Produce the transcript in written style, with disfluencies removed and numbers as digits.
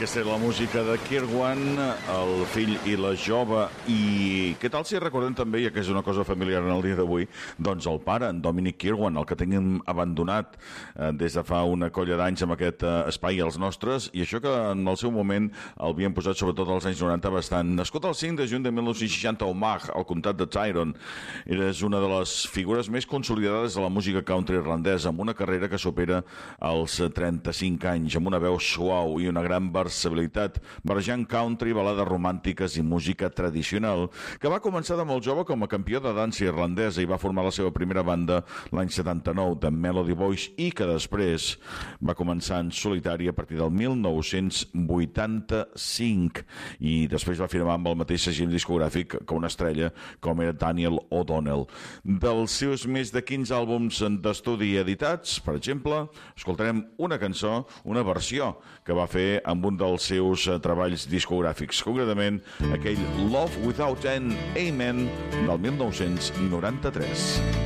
Aquesta és la música de Kirwan, el fill i la jove. I què tal si recordem també, ja que és una cosa familiar en el dia d'avui, doncs el pare, en Dominic Kirwan, el que tenim abandonat des de fa una colla d'anys amb aquest espai als nostres, i això que en el seu moment el havien posat sobretot als anys 90 bastant. Nascut el 5 de juny de 1960 a Omagh, al comtat de Tyrone, eres una de les figures més consolidades de la música country irlandesa, amb una carrera que supera els 35 anys, amb una veu suau i una gran versatilitat, barrejant country, balades romàntiques i música tradicional, que va començar de molt jove com a campió de dansa irlandesa i va formar la seva primera banda l'any 79, de Melody Boys, i que després va començar en solitari a partir del 1985 i després va firmar amb el mateix segell discogràfic que una estrella com era Daniel O'Donnell. Dels seus més de 15 àlbums d'estudi editats, per exemple, escoltarem una cançó, una versió que va fer amb un dels seus treballs discogràfics, concretament aquell Love Without an Amen del 1993.